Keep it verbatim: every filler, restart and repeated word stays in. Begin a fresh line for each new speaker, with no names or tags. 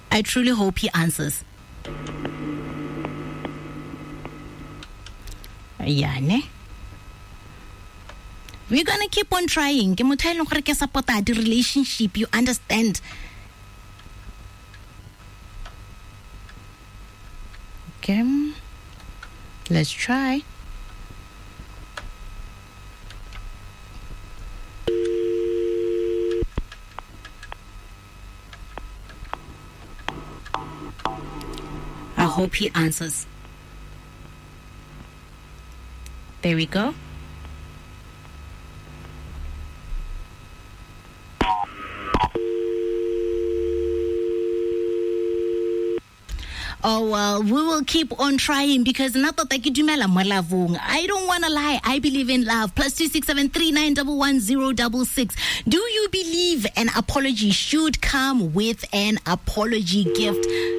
I truly hope he answers. Yeah, ne? We're gonna keep on trying. Ke motho e leng gore ke supporta the relationship, you understand? Okay. Let's try. I hope he answers. There we go. Oh, well, we will keep on trying because I don't want to lie. I believe in love. Plus two six seven three nine one one zero six six. Do you believe an apology should come with an apology gift?